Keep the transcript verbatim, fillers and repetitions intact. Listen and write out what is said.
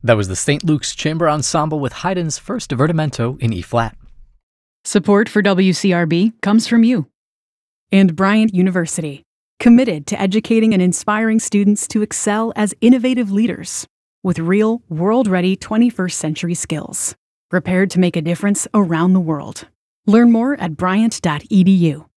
That was the Saint Luke's Chamber Ensemble with Haydn's First Divertimento in E-flat. Support for W C R B comes from you. And Bryant University, committed to educating and inspiring students to excel as innovative leaders with real, world-ready twenty-first century skills, prepared to make a difference around the world. Learn more at bryant dot e d u.